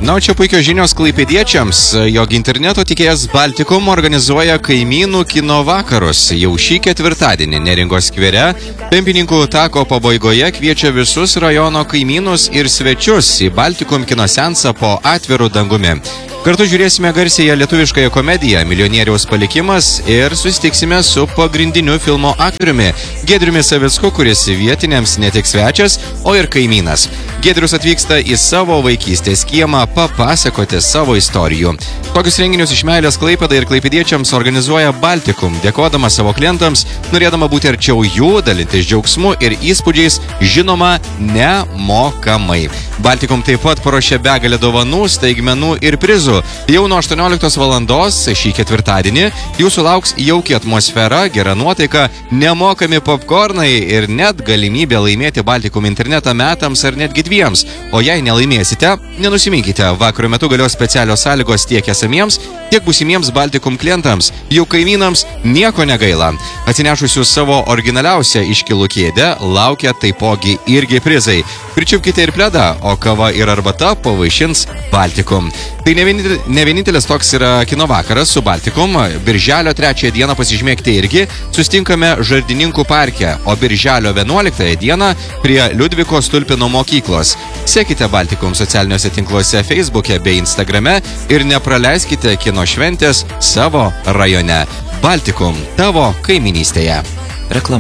Na, čia puikios žinios klaipėdiečiams, jog interneto tikėjas Baltikum organizuoja kaimynų kino vakarus. Jau šį ketvirtadienį Neringos skvere, Pempininkų tako pabaigoje kviečia visus rajono kaimynus ir svečius į Baltikum kino seansą po atviru dangumi. Kartu žiūrėsime garsiąją lietuviškąją komediją Milijonieriaus palikimas ir susitiksime su pagrindiniu filmo aktoriumi Giedriumi Savicku, kuris vietiniams ne tik svečias, o ir kaimynas. Giedrius atvyksta į savo vaikystės kiemą papasakoti savo istorijų. Tokius renginius iš meilės Klaipėdai ir klaipėdiečiams organizuoja Baltikum, dėkodama savo klientams, norėdama būti arčiau jų, dalintis džiaugsmu ir įspūdžiais, žinoma, nemokamai. Baltikum taip pat paruošė begalę dovanų, staigmenų ir prizų. Jau nuo 18 valandos šį ketvirtadienį jūsų lauks jauki atmosfera, gera nuotaika, nemokami popkornai ir net galimybė laimėti Baltikum internetą metams ar netgi 2. O jei nelaimėsite, nenusiminkite, vakaro metu galios specialios sąlygos tiek esamiems, tiek būsimiems Baltikum klientams, jų kaimynams nieko negaila. Atsinešusių savo originaliausią iškilų kėdę laukia taipogi irgi prizai. Pričiupkite ir pledą, o kava ir arbata pavaišins Baltikum. Tai ne vienintelis toks yra kino vakaras su Baltikum. Birželio 3 dieną pasižymėkite irgi, sustinkame Žardininkų parke, o birželio 11 dieną prie Liudviko Stulpino mokyklos. Sekite Baltikum socialiniuose tinkluose Facebook'e bei Instagrame ir nepraleiskite kino šventės savo rajone. Baltikum, tavo kaiminystėje. Reklama.